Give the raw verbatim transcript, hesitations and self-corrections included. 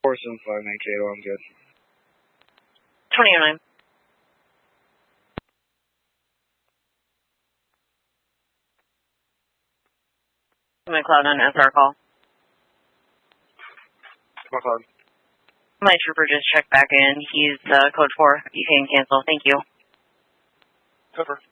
four seven five nine K, I'm good. twenty oh nine. McLeod on S R call. McLeod. My trooper just checked back in. He's uh, code four. You can cancel. Thank you. Cover.